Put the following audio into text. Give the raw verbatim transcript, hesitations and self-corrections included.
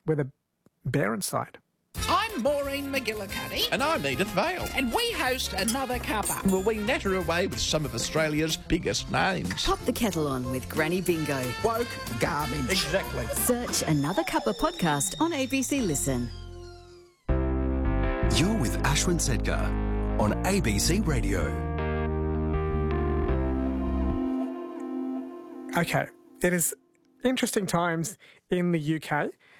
with a bear inside. I'm Maureen McGillicuddy. And I'm Edith Vale. And we host Another Cuppa. Well, we natter away with some of Australia's biggest names. Pop the kettle on with Granny Bingo. Woke garbage. Exactly. Search Another Cuppa podcast on A B C Listen. You're with Ashwin Sedkar on A B C Radio. Okay, it is interesting times in the U K